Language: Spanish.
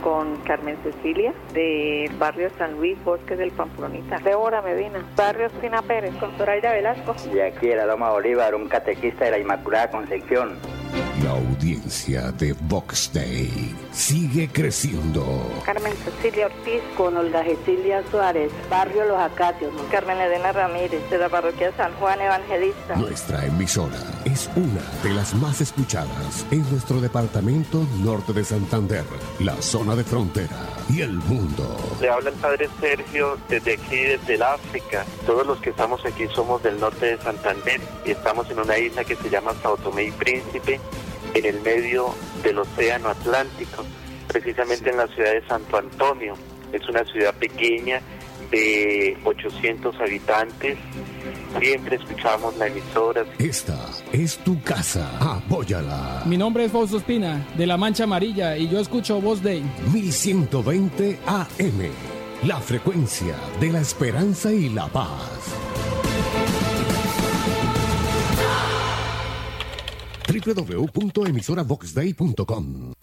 con Carmen Cecilia, de barrio San Luis, Bosques del Pamplonita. Débora Medina, barrio Espina Pérez, con Zoraida Velasco. Y aquí en la Loma Bolívar, un catequista de la Inmaculada Concepción. La audiencia de Vox Day sigue creciendo. Carmen Cecilia Ortiz, con Olga Cecilia Suárez, barrio Los Acacios. Carmen Elena Ramírez, de la parroquia San Juan Evangelista. Nuestra emisora es una de las más escuchadas en nuestro departamento norte de Santander, la zona de frontera y el mundo. Le habla el padre Sergio desde aquí, desde el África. Todos los que estamos aquí somos del norte de Santander y estamos en una isla que se llama Sao Tomé y Príncipe, en el medio del océano Atlántico, precisamente en la ciudad de Santo Antonio. Es una ciudad pequeña de 800 habitantes. Siempre escuchamos la emisora. Esta es tu casa. Apóyala. Mi nombre es Fausto Espina, de La Mancha Amarilla, y yo escucho Voz Day. 1120 AM. La frecuencia de la esperanza y la paz. www.emisoravoxday.com